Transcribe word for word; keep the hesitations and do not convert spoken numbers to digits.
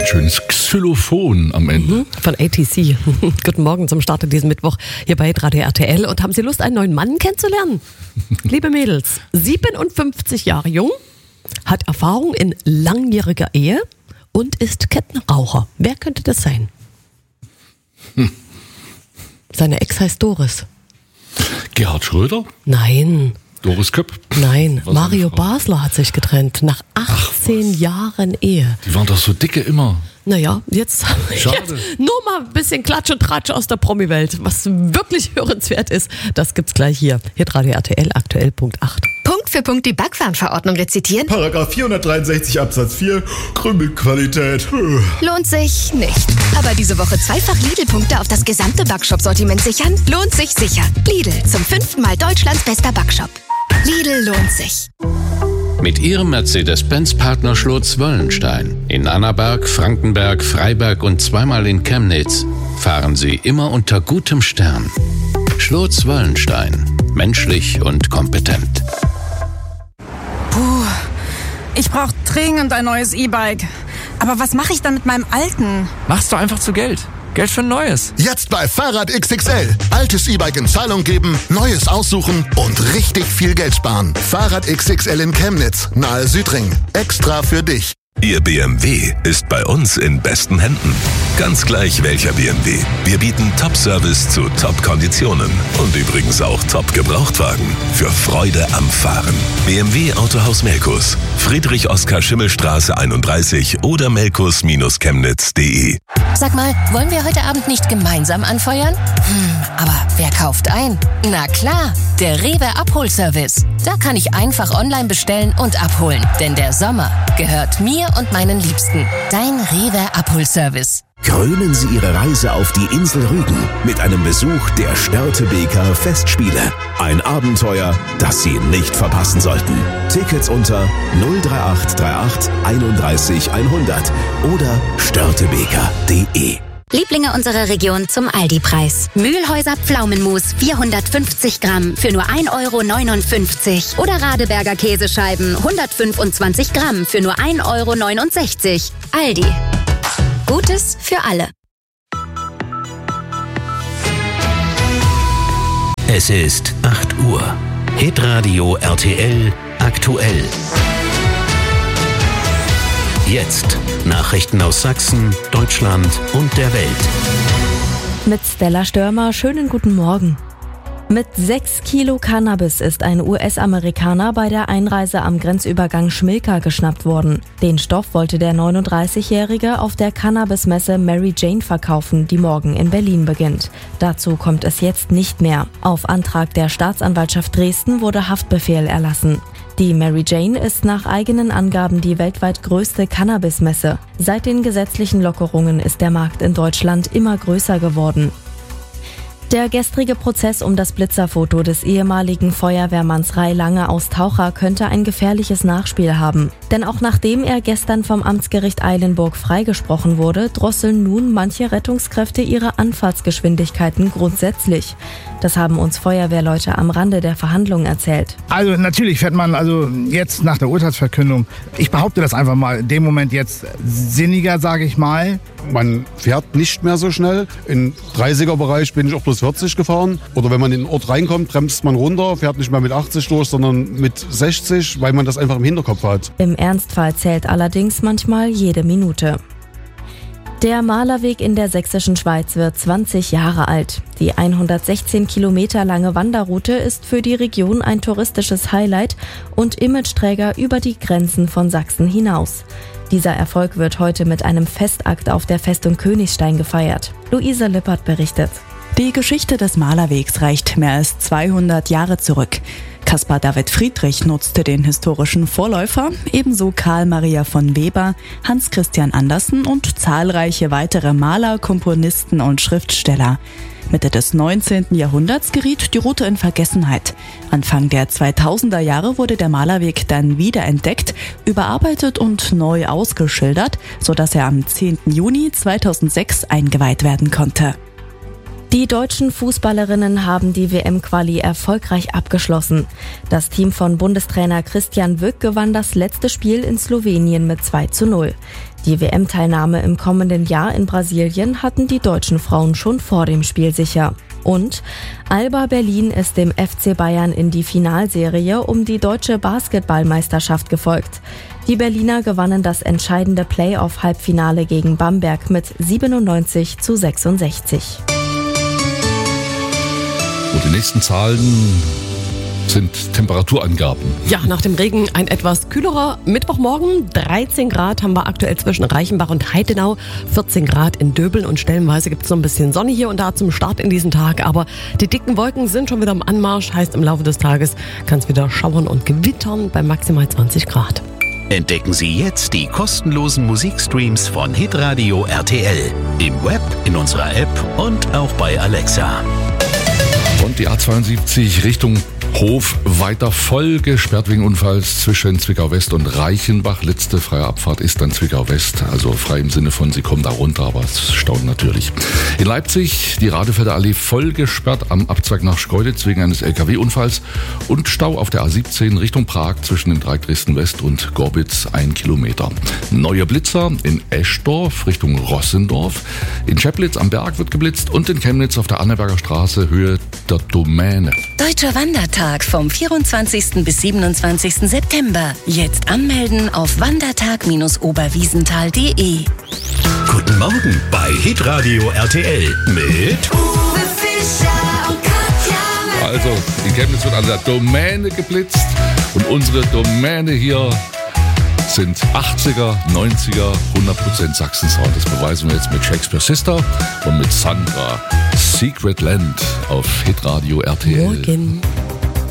schönes Xylophon am Ende. Mhm, von A T C. Guten Morgen zum Start in diesem Mittwoch hier bei Radio R T L. Und haben Sie Lust, einen neuen Mann kennenzulernen? Liebe Mädels, siebenundfünfzig Jahre jung, hat Erfahrung in langjähriger Ehe und ist Kettenraucher. Wer könnte das sein? Hm. Seine Ex heißt Doris. Gerhard Schröder? Nein. Doris Köpp? Nein, Was Mario Basler hat sich getrennt nach achtzehn Ach, Jahren Ehe. Die waren doch so dicke immer. Naja, jetzt, jetzt nur mal ein bisschen Klatsch und Tratsch aus der Promi-Welt. Was wirklich hörenswert ist, das gibt's gleich hier. Hier Radio R T L, aktuell Punkt acht. Punkt für Punkt die Backwarenverordnung rezitieren? Paragraph vierhundertdreiundsechzig Absatz vier, Krümelqualität. Lohnt sich nicht. Aber diese Woche zweifach Lidl-Punkte auf das gesamte Backshop-Sortiment sichern? Lohnt sich sicher. Lidl, zum fünften Mal Deutschlands bester Backshop. Lidl lohnt sich. Mit Ihrem Mercedes-Benz-Partner Schlotz-Wöllenstein in Annaberg, Frankenberg, Freiberg und zweimal in Chemnitz fahren Sie immer unter gutem Stern. Schlotz-Wöllenstein. Menschlich und kompetent. Puh, ich brauche dringend ein neues E-Bike. Aber was mache ich dann mit meinem alten? Machst du einfach zu Geld. Geld für ein neues. Jetzt bei Fahrrad X X L. Altes E-Bike in Zahlung geben, neues aussuchen und richtig viel Geld sparen. Fahrrad X X L in Chemnitz, nahe Südring. Extra für dich. Ihr B M W ist bei uns in besten Händen. Ganz gleich welcher B M W. Wir bieten Top-Service zu Top-Konditionen und übrigens auch Top-Gebrauchtwagen für Freude am Fahren. B M W Autohaus Melkus, Friedrich-Oskar-Schimmel-Straße einunddreißig oder melkus Bindestrich chemnitz punkt de. Sag mal, wollen wir heute Abend nicht gemeinsam anfeuern? Hm, aber wer kauft ein? Na klar, der Rewe Abholservice. Da kann ich einfach online bestellen und abholen. Denn der Sommer gehört mir und meinen Liebsten. Dein Rewe Abholservice. Krönen Sie Ihre Reise auf die Insel Rügen mit einem Besuch der Störtebeker Festspiele. Ein Abenteuer, das Sie nicht verpassen sollten. Tickets unter null drei acht drei acht einunddreißig hundert oder störtebeker punkt de. Lieblinge unserer Region zum Aldi-Preis. Mühlhäuser Pflaumenmus vierhundertfünfzig Gramm für nur ein Euro neunundfünfzig. Oder Radeberger Käsescheiben hundertfünfundzwanzig Gramm für nur ein Euro neunundsechzig. Aldi. Gutes für alle. Es ist acht Uhr. Hitradio R T L aktuell. Jetzt Nachrichten aus Sachsen, Deutschland und der Welt. Mit Stella Störmer, schönen guten Morgen. Mit sechs Kilo Cannabis ist ein U S-Amerikaner bei der Einreise am Grenzübergang Schmilka geschnappt worden. Den Stoff wollte der neununddreißigjährige auf der Cannabismesse Mary Jane verkaufen, die morgen in Berlin beginnt. Dazu kommt es jetzt nicht mehr. Auf Antrag der Staatsanwaltschaft Dresden wurde Haftbefehl erlassen. Die Mary Jane ist nach eigenen Angaben die weltweit größte Cannabismesse. Seit den gesetzlichen Lockerungen ist der Markt in Deutschland immer größer geworden. Der gestrige Prozess um das Blitzerfoto des ehemaligen Feuerwehrmanns Ray Lange aus Taucher könnte ein gefährliches Nachspiel haben. Denn auch nachdem er gestern vom Amtsgericht Eilenburg freigesprochen wurde, drosseln nun manche Rettungskräfte ihre Anfahrtsgeschwindigkeiten grundsätzlich. Das haben uns Feuerwehrleute am Rande der Verhandlungen erzählt. Also natürlich fährt man also jetzt nach der Urteilsverkündung, ich behaupte das einfach mal, in dem Moment jetzt sinniger, sage ich mal. Man fährt nicht mehr so schnell. Im dreißiger-Bereich bin ich auch bloß vierzig gefahren. Oder wenn man in den Ort reinkommt, bremst man runter, fährt nicht mehr mit achtzig durch, sondern mit sechzig, weil man das einfach im Hinterkopf hat. Im Ernstfall zählt allerdings manchmal jede Minute. Der Malerweg in der sächsischen Schweiz wird zwanzig Jahre alt. Die hundertsechzehn Kilometer lange Wanderroute ist für die Region ein touristisches Highlight und Imageträger über die Grenzen von Sachsen hinaus. Dieser Erfolg wird heute mit einem Festakt auf der Festung Königstein gefeiert. Luise Lippert berichtet. Die Geschichte des Malerwegs reicht mehr als zweihundert Jahre zurück. Caspar David Friedrich nutzte den historischen Vorläufer, ebenso Karl Maria von Weber, Hans Christian Andersen und zahlreiche weitere Maler, Komponisten und Schriftsteller. Mitte des neunzehnten Jahrhunderts geriet die Route in Vergessenheit. Anfang der zweitausender Jahre wurde der Malerweg dann wiederentdeckt, überarbeitet und neu ausgeschildert, sodass er am zehnten Juni zweitausendsechs eingeweiht werden konnte. Die deutschen Fußballerinnen haben die W M-Quali erfolgreich abgeschlossen. Das Team von Bundestrainer Christian Wück gewann das letzte Spiel in Slowenien mit zwei zu null. Die W M-Teilnahme im kommenden Jahr in Brasilien hatten die deutschen Frauen schon vor dem Spiel sicher. Und Alba Berlin ist dem F C Bayern in die Finalserie um die deutsche Basketballmeisterschaft gefolgt. Die Berliner gewannen das entscheidende Playoff-Halbfinale gegen Bamberg mit siebenundneunzig zu sechsundsechzig. Und die nächsten Zahlen sind Temperaturangaben. Ja, nach dem Regen ein etwas kühlerer Mittwochmorgen. dreizehn Grad haben wir aktuell zwischen Reichenbach und Heidenau. vierzehn Grad in Döbeln und stellenweise gibt es noch ein bisschen Sonne hier und da zum Start in diesen Tag. Aber die dicken Wolken sind schon wieder im Anmarsch. Heißt, im Laufe des Tages kann es wieder schauern und gewittern bei maximal zwanzig Grad. Entdecken Sie jetzt die kostenlosen Musikstreams von Hitradio R T L. Im Web, in unserer App und auch bei Alexa. Und die A zweiundsiebzig Richtung Hof weiter voll gesperrt wegen Unfalls zwischen Zwickau West und Reichenbach. Letzte freie Abfahrt ist dann Zwickau West, also frei im Sinne von, sie kommen da runter, aber es staunt natürlich. In Leipzig die Radefelder Allee voll gesperrt am Abzweig nach Schkeuditz wegen eines L K W-Unfalls und Stau auf der A siebzehn Richtung Prag zwischen dem Dreieck Dresden West und Gorbitz ein Kilometer. Neue Blitzer in Eschdorf Richtung Rossendorf. In Scheplitz am Berg wird geblitzt und in Chemnitz auf der Anneberger Straße Höhe der Domäne. Deutscher Wandertag vom vierundzwanzigsten bis siebenundzwanzigsten September. Jetzt anmelden auf wandertag Bindestrich oberwiesenthal punkt de. Guten Morgen bei Hitradio R T L mit Uwe Fischer und Katja. Also, in Chemnitz wird an der Domäne geblitzt und unsere Domäne hier sind achtziger, neunziger, hundert Prozent Sachsen-Sound. Das beweisen wir jetzt mit Shakespeare Sister und mit Sandra. Secret Land auf Hitradio R T L. Morgen.